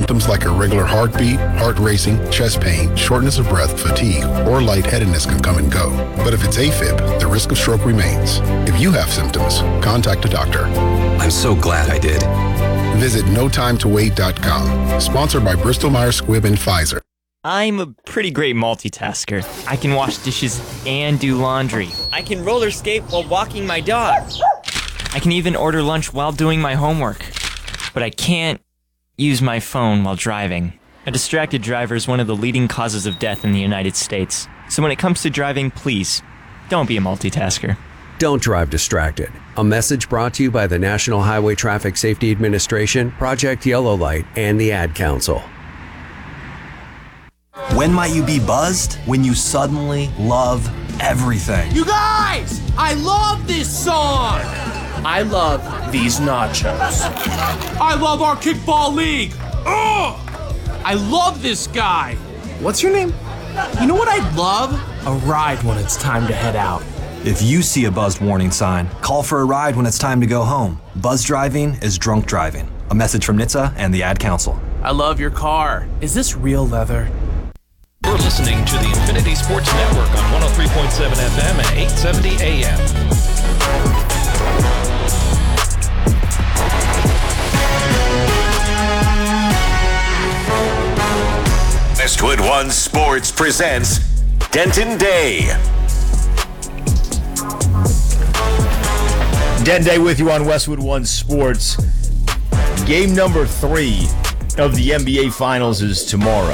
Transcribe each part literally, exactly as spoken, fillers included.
symptoms like irregular heartbeat, heart racing, chest pain, shortness of breath, fatigue, or lightheadedness can come and go. But if it's AFib, the risk of stroke remains. If you have symptoms, contact a doctor. I'm so glad I did. Visit no time to wait dot com. Sponsored by Bristol Myers Squibb and Pfizer. I'm a pretty great multitasker. I can wash dishes and do laundry. I can roller skate while walking my dog. I can even order lunch while doing my homework. But I can't use my phone while driving. A distracted driver is one of the leading causes of death in the United States. So when it comes to driving, please, don't be a multitasker. Don't drive distracted. A message brought to you by the National Highway Traffic Safety Administration, Project Yellow Light, and the Ad Council. When might you be buzzed? When you suddenly love everything. You guys! I love this song! I love these nachos. I love our kickball league! Ugh! I love this guy! What's your name? You know what I'd love? A ride when it's time to head out. If you see a buzzed warning sign, call for a ride when it's time to go home. Buzz driving is drunk driving. A message from N H T S A and the Ad Council. I love your car. Is this real leather? You're listening to the Infinity Sports Network on one oh three point seven F M and eight seventy A M. Westwood One Sports presents Denton Day. Denton Day with you on Westwood One Sports. Game number three of the N B A Finals is tomorrow.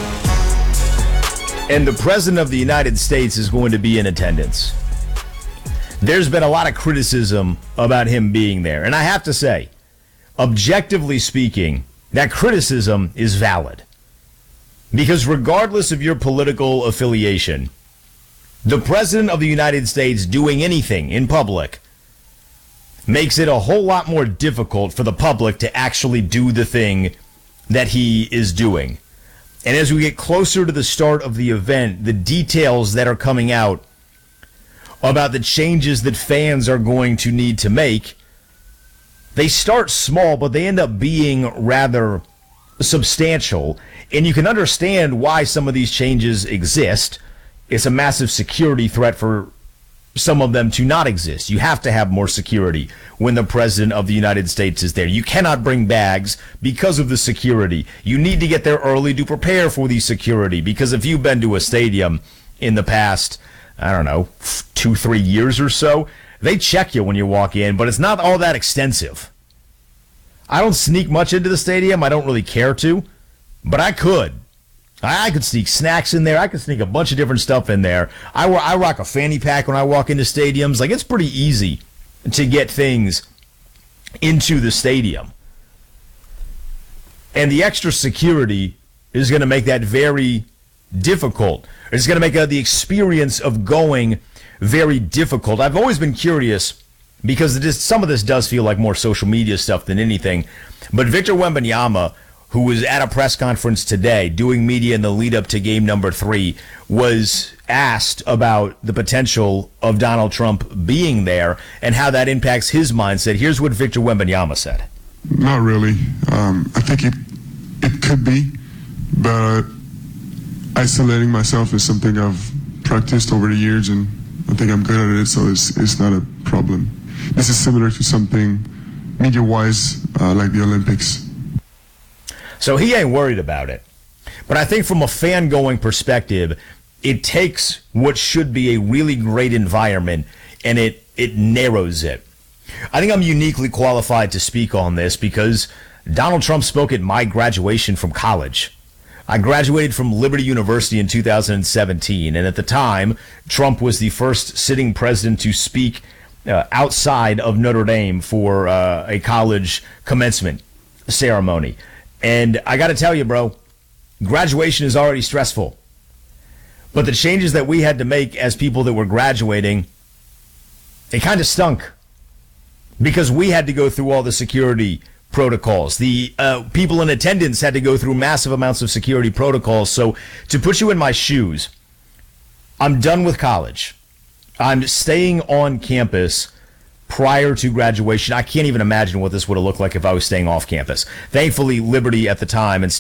And the President of the United States is going to be in attendance. There's been a lot of criticism about him being there. And I have to say, objectively speaking, that criticism is valid. Because regardless of your political affiliation, the President of the United States doing anything in public makes it a whole lot more difficult for the public to actually do the thing that he is doing. And as we get closer to the start of the event, the details that are coming out about the changes that fans are going to need to make, they start small, but they end up being rather substantial. And you can understand why some of these changes exist. It's a massive security threat for some of them to not exist. You have to have more security when the President of the United States is there. You cannot bring bags because of the security. You need to get there early to prepare for the security, because if you've been to a stadium in the past, I don't know, two, three years or so, they check you when you walk in, but it's not all that extensive. I don't sneak much into the stadium. I don't really care to, but I could. I could sneak snacks in there. I could sneak a bunch of different stuff in there. I, I rock a fanny pack when I walk into stadiums. Like, it's pretty easy to get things into the stadium. And the extra security is going to make that very difficult. It's going to make uh, the experience of going very difficult. I've always been curious, because it is, some of this does feel like more social media stuff than anything. But Victor Wembanyama, who was at a press conference today doing media in the lead up to game number three, was asked about the potential of Donald Trump being there and how that impacts his mindset. Here's what Victor Wembanyama said. Not really. Um, I think it it could be, but isolating myself is something I've practiced over the years, and I think I'm good at it, so it's it's not a problem. This is similar to something media-wise, uh, like the Olympics. So he ain't worried about it. But I think from a fan-going perspective, it takes what should be a really great environment and it, it narrows it. I think I'm uniquely qualified to speak on this because Donald Trump spoke at my graduation from college. I graduated from Liberty University in two thousand seventeen, and at the time, Trump was the first sitting president to speak uh, outside of Notre Dame for uh, a college commencement ceremony. And I got to tell you, bro, graduation is already stressful. But the changes that we had to make as people that were graduating, it kind of stunk. Because we had to go through all the security protocols. The uh, people in attendance had to go through massive amounts of security protocols. So to put you in my shoes, I'm done with college. I'm staying on campus prior to graduation. I can't even imagine what this would have looked like if I was staying off campus. Thankfully, Liberty at the time and